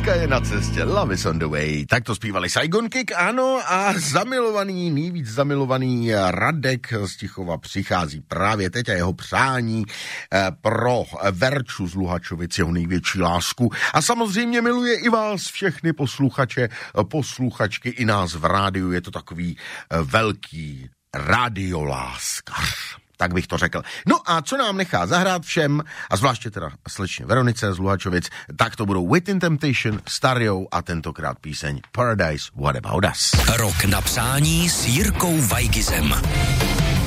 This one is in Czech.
Láska je na cestě, love is on the way. Tak to zpívali Saigon Kick, ano, a nejvíc zamilovaný Radek z Tichova přichází právě teď a jeho přání pro Verču z Luhačovic, jeho největší lásku. A samozřejmě miluje i vás všechny posluchače, posluchačky, i nás v rádiu. Je to takový velký radioláskař. Tak bych to řekl. No a co nám nechá zahrát všem, a zvláště teda slečně Veronice z Luhačovic, tak to budou Within Temptation, Stereo a tentokrát píseň Paradise What About Us. Rok na přání s Jirkou Weigizem.